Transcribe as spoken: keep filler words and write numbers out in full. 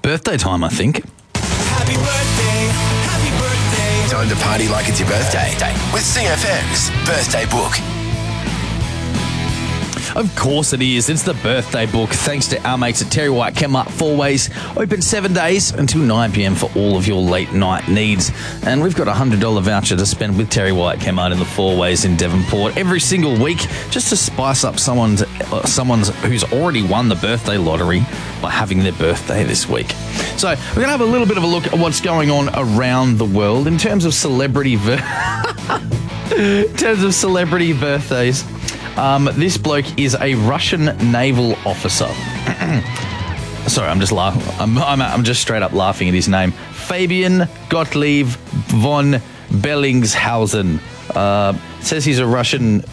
birthday time, I think. Happy birthday, happy birthday. Time to party like it's your birthday with C F M's Birthday Book. Of course it is. It's the birthday book. Thanks to our mates at Terry White Kmart Four Ways. Open seven days until nine p.m. for all of your late night needs. And we've got a one hundred dollars voucher to spend with Terry White Kmart in the Four Ways in Devonport every single week, just to spice up someone's, uh, someone's who's already won the birthday lottery by having their birthday this week. So we're going to have a little bit of a look at what's going on around the world in terms of celebrity ver- in terms of celebrity birthdays. Um, this bloke is a Russian naval officer. Sorry, I'm just laughing. I'm, I'm, I'm just straight up laughing at his name. Fabian Gottlieb von Bellingshausen. Uh, says he's a Russian